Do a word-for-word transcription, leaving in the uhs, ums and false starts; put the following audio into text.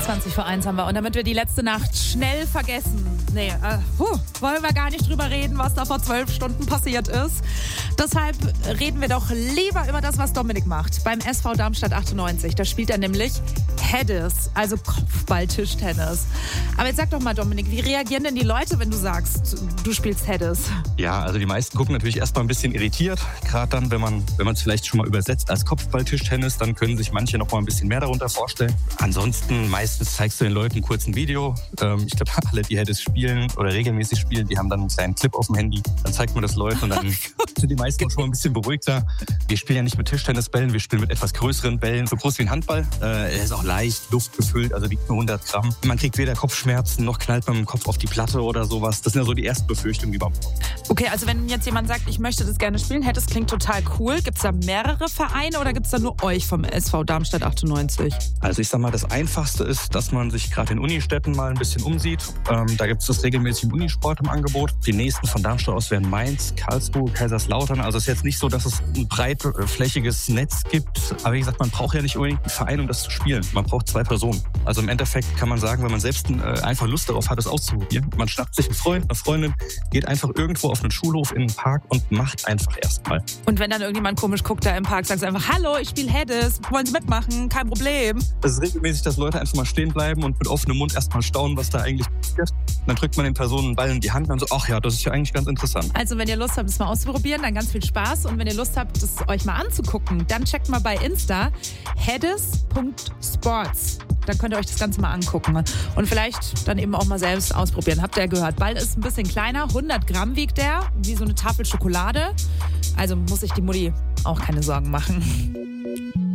zwanzig vor eins haben wir. Und damit wir die letzte Nacht schnell vergessen, nee, äh, puh, wollen wir gar nicht drüber reden, was da vor zwölf Stunden passiert ist. Deshalb reden wir doch lieber über das, was Dominik macht. Beim S V Darmstadt achtundneunzig. Da spielt er nämlich Hedis, also Kopfball-Tischtennis. Aber jetzt sag doch mal, Dominik, wie reagieren denn die Leute, wenn du sagst, du spielst Hedis? Ja, also die meisten gucken natürlich erstmal ein bisschen irritiert. Gerade dann, wenn man wenn man es vielleicht schon mal übersetzt als Kopfball-Tischtennis, dann können sich manche noch mal ein bisschen mehr darunter vorstellen. Ansonsten, meistens zeigst du den Leuten kurz ein Video. Ähm, ich glaube, alle, die Hedis spielen oder regelmäßig spielen, die haben dann einen kleinen Clip auf dem Handy. Dann zeigt man das Leuten und dann sind die meisten auch schon mal ein bisschen beruhigter. Wir spielen ja nicht mit Tischtennisbällen, wir spielen mit etwas größeren Bällen, so groß wie ein Handball. Äh, er ist auch leicht, luftgefüllt, also wiegt nur hundert Gramm. Man kriegt weder Kopfschmerzen, noch knallt man mit dem Kopf auf die Platte oder sowas. Das sind ja so die ersten Befürchtungen, die man bekommt. Okay, also wenn jetzt jemand sagt, ich möchte das gerne spielen, Hedis klingt total cool. Gibt es da mehrere Vereine oder gibt es da nur euch vom S V Darmstadt achtundneunzig? Also ich sag mal, das Einfachste ist, dass man sich gerade in Unistädten mal ein bisschen umsieht. Ähm, da gibt es das regelmäßig im Unisport im Angebot. Die nächsten von Darmstadt aus wären Mainz, Karlsruhe, Kaiserslautern. Also es ist jetzt nicht so, dass es ein breitflächiges Netz gibt. Aber wie gesagt, man braucht ja nicht unbedingt einen Verein, um das zu spielen. Man braucht zwei Personen. Also im Endeffekt kann man sagen, wenn man selbst äh, einfach Lust darauf hat, es auszuprobieren. Man schnappt sich einen Freund, eine Freundin, geht einfach irgendwo auf einen Schulhof in einen Park und macht einfach erstmal. Und wenn dann irgendjemand komisch guckt da im Park, sagst du einfach, hallo, ich spiele Hedis, wollen Sie mitmachen? Kein Problem. Es ist regelmäßig, dass Leute einfach mal stehen bleiben und mit offenem Mund erstmal staunen, was da eigentlich passiert. Dann drückt man den Personen einen Ball in die Hand und so, ach ja, das ist ja eigentlich ganz interessant. Also wenn ihr Lust habt, es mal auszuprobieren, dann ganz viel Spaß. Und wenn ihr Lust habt, es euch mal anzugucken, dann checkt mal bei Insta hedis punkt sports. Da könnt ihr euch das Ganze mal angucken und vielleicht dann eben auch mal selbst ausprobieren. Habt ihr ja gehört, Ball ist ein bisschen kleiner, hundert Gramm wiegt der, wie so eine Tafel Schokolade. Also muss sich die Mutti auch keine Sorgen machen.